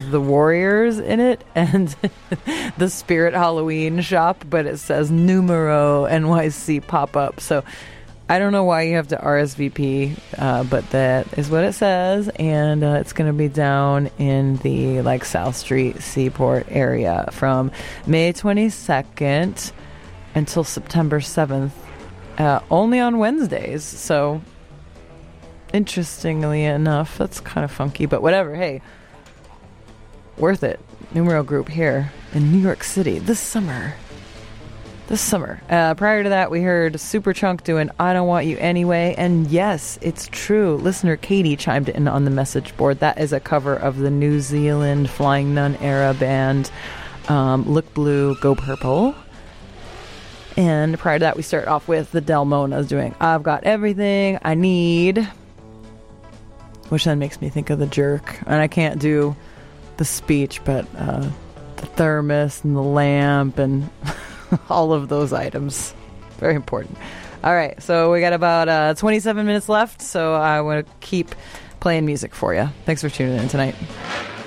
with the Warriors in it and the Spirit Halloween shop, but it says Numero NYC pop-up. So I don't know why you have to RSVP, but that is what it says, and it's going to be down in the South Street Seaport area from May 22nd until September 7th, only on Wednesdays. So interestingly enough, that's kind of funky, but whatever. Hey, worth it. Numero Group here in New York City this summer. Prior to that, we heard Superchunk doing I Don't Want You Anyway. And yes, it's true. Listener Katie chimed in on the message board. That is a cover of the New Zealand Flying Nun era band Look Blue, Go Purple. And prior to that, we start off with the Delmonas doing I've Got Everything I Need, which then makes me think of The Jerk. And I can't do the speech, but the thermos and the lamp and all of those items. Very important. All right, so we got about 27 minutes left, so I want to keep playing music for you. Thanks for tuning in tonight.